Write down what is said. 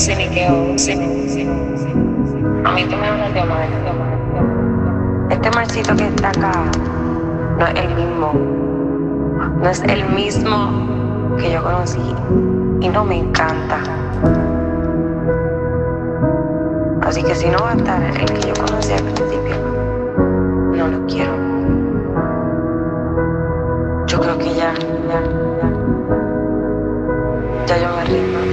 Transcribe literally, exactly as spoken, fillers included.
ciniqueo, ciniqueo. A mí tú me hablas de Omar, de Omar, de Omar. Este marcito que está acá no es el mismo. No es el mismo que yo conocí. Y no me encanta. Así que si no va a estar el que yo conocí al principio, no lo quiero. Yo creo que ya, ya, ya. Ya yo me rindo.